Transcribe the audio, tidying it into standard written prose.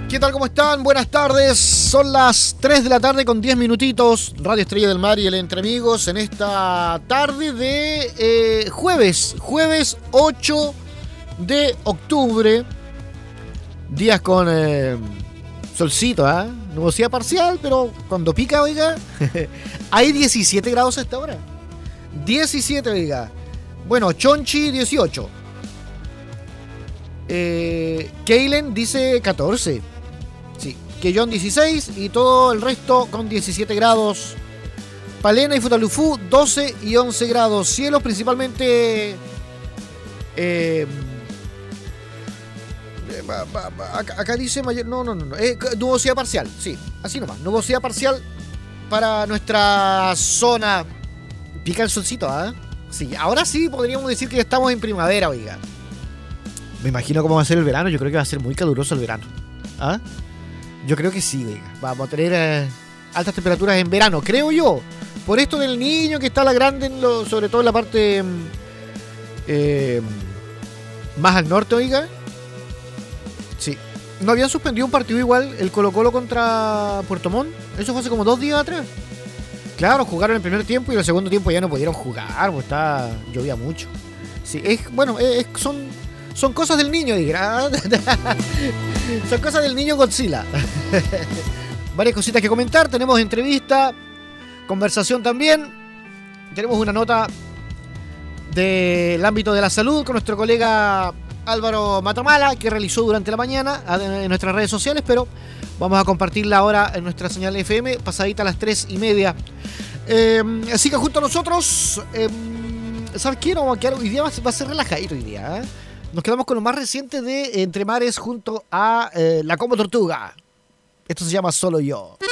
¿Qué tal? ¿Cómo están? Buenas tardes. Son las 3 de la tarde con 10 minutitos. Radio Estrella del Mar y el Entre Amigos en esta tarde de jueves 8 de octubre. Días con solcito, ¿eh? Nubosidad parcial, pero cuando pica, oiga, hay 17 grados a esta hora. 17, oiga. Bueno, Chonchi 18. Keilen dice 14. Sí, Quellón 16 y todo el resto con 17 grados. Palena y Futalufú 12 y 11 grados. Cielos principalmente acá dice mayor. No. Nubosidad parcial, sí, así nomás. Nubosidad parcial para nuestra zona. Pica el solcito, ¿ah? Sí, ahora sí podríamos decir que estamos en primavera, oiga. Me imagino cómo va a ser el verano. Yo creo que va a ser muy caluroso el verano. ¿Ah? Yo creo que sí, oiga. Vamos a tener altas temperaturas en verano, creo yo. Por esto del Niño que está la grande, sobre todo en la parte más al norte, oiga. Sí. ¿No habían suspendido un partido igual, el Colo-Colo contra Puerto Montt? Eso fue hace como 2 días atrás. Claro, jugaron el primer tiempo y el segundo tiempo ya no pudieron jugar, pues llovía mucho. Sí, son cosas del niño, diga. Son cosas del niño Godzilla. Varias cositas que comentar. Tenemos entrevista, conversación también. Tenemos una nota del ámbito de la salud con nuestro colega Álvaro Matamala, que realizó durante la mañana en nuestras redes sociales, pero vamos a compartirla ahora en nuestra señal FM, pasadita a las 3:30. Así que junto a nosotros, ¿sabes qué? Hoy día va a ser relajadito hoy día, ¿eh? Nos quedamos con lo más reciente de Entre Mares junto a La Como Tortuga. Esto se llama Solo Yo.